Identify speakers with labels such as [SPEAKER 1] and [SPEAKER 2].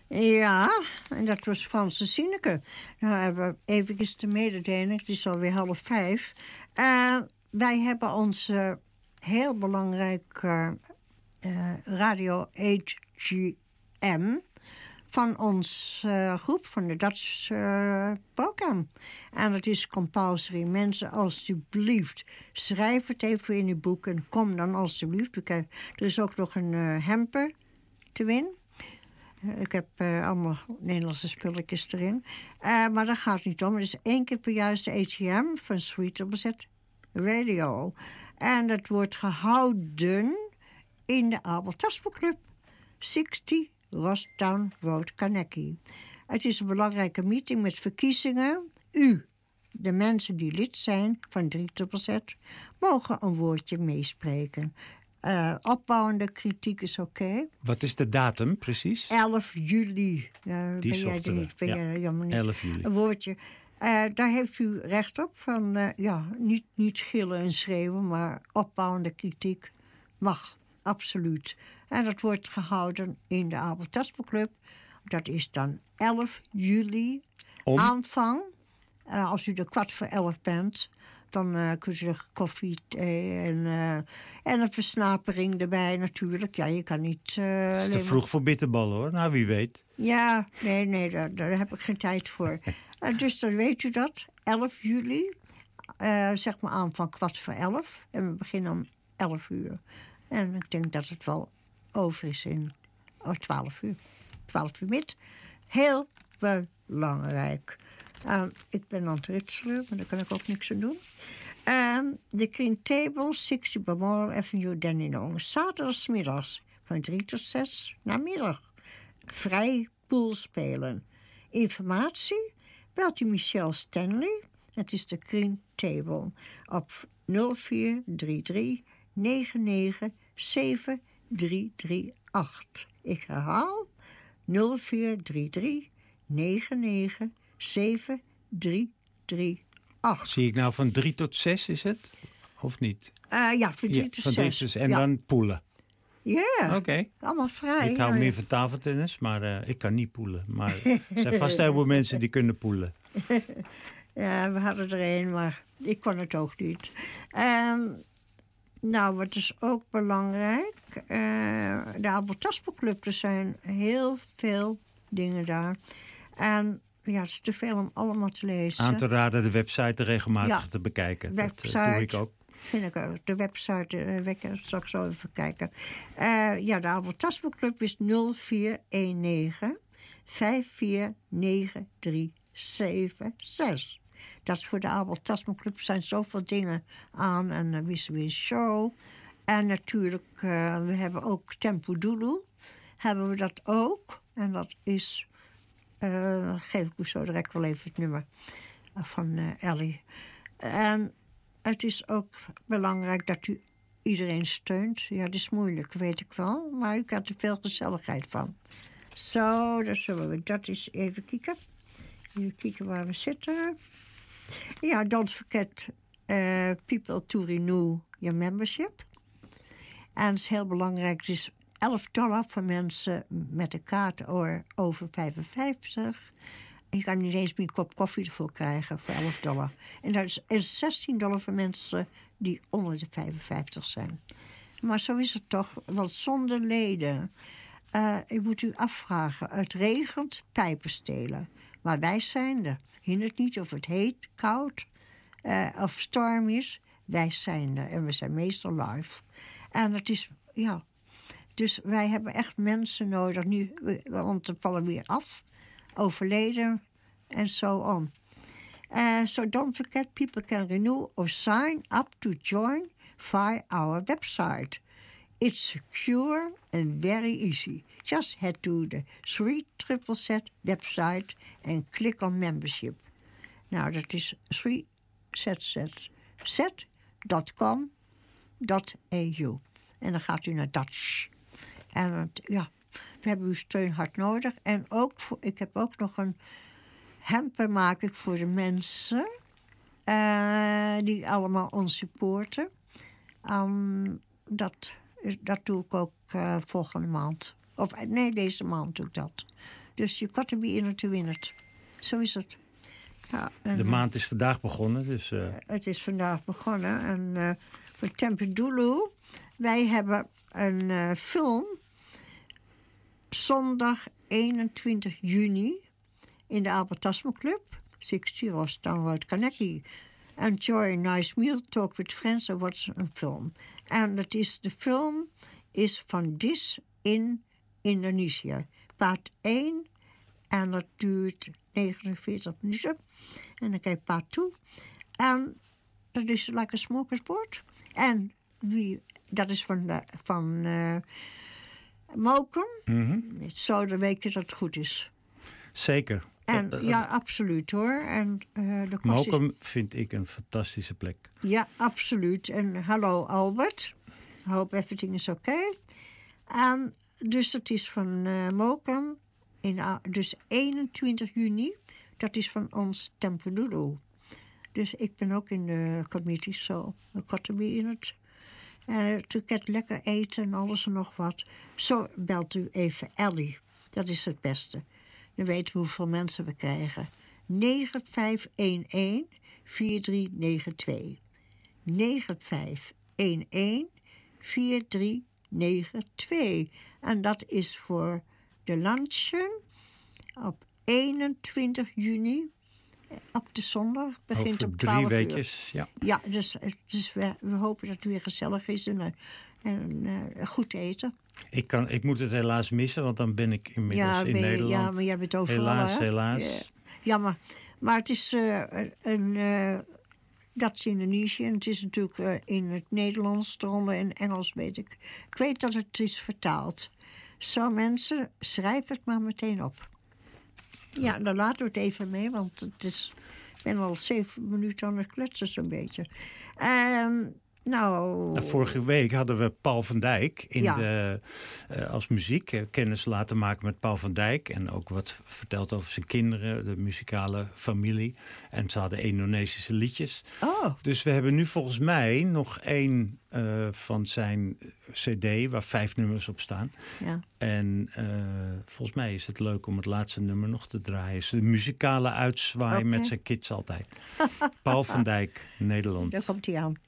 [SPEAKER 1] Ja, en dat was Franse Sineke. Nou hebben we even de mededeling, het is alweer 4:30. Wij hebben ons heel belangrijk radio HGM van ons groep, van de Dutch program. En het is compulsory. Mensen, alstublieft, schrijf het even in uw boek en kom dan alstublieft. Er is ook nog een hamper te winnen. Ik heb allemaal Nederlandse spulletjes erin. Maar daar gaat het niet om. Het is 1 keer per jaar de ATM van Sweet Bezet Radio. En dat wordt gehouden in de Abel Tasboekclub 60 Rostown Road, Carnegie. Het is een belangrijke meeting met verkiezingen. U, de mensen die lid zijn van 3ZZZ, mogen een woordje meespreken. Opbouwende kritiek is oké.
[SPEAKER 2] Wat is de datum precies?
[SPEAKER 1] 11 juli. Ben jij er niet? Ben jij jammer niet?
[SPEAKER 2] 11 juli.
[SPEAKER 1] Een woordje. Daar heeft u recht op. Van, niet gillen en schreeuwen, maar opbouwende kritiek mag. Absoluut. En dat wordt gehouden in de Abel Tasboekclub. Dat is dan 11 juli. Aanvang. Als u er 11:15 bent, dan kunt u er koffie, thee en een versnapering erbij natuurlijk. Ja, je kan niet...
[SPEAKER 2] Het is te vroeg voor bitterballen hoor, nou wie weet.
[SPEAKER 1] Ja, nee, daar heb ik geen tijd voor. Dus dan weet u dat. 11 juli, zeg maar aan van 11:15. En we beginnen om 11 uur. En ik denk dat het wel over is in 12 uur. 12 uur middag. Heel belangrijk. Ik ben aan het ritselen, maar daar kan ik ook niks aan doen. De Green Table, 60 Balmoral Avenue, Dandenong. Zaterdagsmiddags van 3 tot 6 namiddag. Vrij pool spelen. Informatie? Belt u Michelle Stanley. Het is de Green Table. Op 0433 99 7338. Ik herhaal 0433 99 7338.
[SPEAKER 2] Zie ik nou van 3 tot 6 is het? Of niet?
[SPEAKER 1] Ja, van 3 tot 6.
[SPEAKER 2] En dan poelen.
[SPEAKER 1] Ja,
[SPEAKER 2] Oké.
[SPEAKER 1] Allemaal vrij.
[SPEAKER 2] Ik hou meer van tafeltennis, maar ik kan niet poelen. Maar er zijn vast heel veel mensen die kunnen poelen.
[SPEAKER 1] Ja, we hadden er een, maar ik kon het ook niet. Nou, wat is ook belangrijk? De Abel Tasboekclub, er zijn heel veel dingen daar. En ja, het is te veel om allemaal te lezen.
[SPEAKER 2] Aan te raden de website regelmatig te bekijken.
[SPEAKER 1] Website,
[SPEAKER 2] dat doe ik ook.
[SPEAKER 1] Vind ik ook. De website, zal ik zo even kijken. De Abel Tasboekclub is 0419 549376. Dat is voor de Abel Tasboekclub. Er zijn zoveel dingen aan. En een Wis show. En natuurlijk, we hebben ook Tempo Dulu. Hebben we dat ook. En dat is... geef ik u zo direct wel even het nummer van Ellie. En het is ook belangrijk dat u iedereen steunt. Ja, dat is moeilijk, weet ik wel. Maar u krijgt er veel gezelligheid van. Zo, dat is even kijken. Even kijken waar we zitten. Ja, don't forget people to renew your membership. En het is heel belangrijk, het is $11 voor mensen met een kaart over 55. Je kan niet eens meer een kop koffie ervoor krijgen voor $11. En dat is $16 voor mensen die onder de 55 zijn. Maar zo is het toch, want zonder leden... ik moet u afvragen, het regent, pijpen stelen. Maar wij zijn er. Hindert niet of het heet, koud of storm is. Wij zijn er en we zijn meestal live. En het is, ja... Dus wij hebben echt mensen nodig nu, want we vallen weer af. Overleden en so on. So don't forget, people can renew or sign up to join via our website. It's secure and very easy. Just head to the 3ZZZ website and click on membership. Nou, dat is 3ZZZ.com.au. En dan gaat u naar Dutch. En ja, we hebben uw steun hard nodig. En ook ik heb ook nog een hamper maak ik voor de mensen die allemaal ons supporten. Dat doe ik ook volgende maand. Of nee, deze maand doe ik dat. Dus je got to be in it to win it. Zo is het. Ja, en,
[SPEAKER 2] de maand is vandaag begonnen, dus...
[SPEAKER 1] Het is vandaag begonnen. En voor Tempedulu, wij hebben een film... zondag 21 juni in de Albert Tasman Club. 60 was Downward Carnegie. Enjoy a nice meal, talk with friends en watch een film. En de film is van Dis in Indonesië. Part 1 en dat duurt 49 minuten. En dan krijg je part 2. En dat is like a smorgasbord. En dat is van Mokum. Zo, dan weet je dat het goed is.
[SPEAKER 2] Zeker.
[SPEAKER 1] En, ja, absoluut hoor. En,
[SPEAKER 2] Mokum vind ik een fantastische plek.
[SPEAKER 1] Ja, absoluut. En hallo Albert. I hope everything is okay. En dus dat is van Mokum. Dus 21 juni. Dat is van ons Tempedulu. Dus ik ben ook in de committee, so I got to be in it. To get lekker eten en alles en nog wat. Zo belt u even Ellie. Dat is het beste. Dan weten we hoeveel mensen we krijgen. 9511 4392. 9511 4392. En dat is voor de luncheon op 21 juni. Op de zondag begint
[SPEAKER 2] over
[SPEAKER 1] om 12 uur.
[SPEAKER 2] 3 weekjes, ja.
[SPEAKER 1] Ja, dus we hopen dat het weer gezellig is en goed eten.
[SPEAKER 2] Ik moet het helaas missen, want dan ben ik inmiddels in Nederland.
[SPEAKER 1] Ja, maar jij bent overal,
[SPEAKER 2] Helaas.
[SPEAKER 1] Ja, maar het is dat is Indonesië. En het is natuurlijk in het Nederlands, eronder in Engels weet ik. Ik weet dat het is vertaald. Zo mensen, schrijf het maar meteen op. Ja, dan laten we het even mee, want ik ben al 7 minuten aan het kletsen zo'n beetje.
[SPEAKER 2] Vorige week hadden we Paul van Dijk als muziek kennis laten maken met Paul van Dijk. En ook wat verteld over zijn kinderen, de muzikale familie. En ze hadden Indonesische liedjes.
[SPEAKER 1] Oh.
[SPEAKER 2] Dus we hebben nu volgens mij nog 1 van zijn cd waar 5 nummers op staan.
[SPEAKER 1] Ja.
[SPEAKER 2] En volgens mij is het leuk om het laatste nummer nog te draaien. Is de muzikale uitzwaai met zijn kids altijd. Paul van Dijk, Nederland.
[SPEAKER 1] Daar komt hij aan.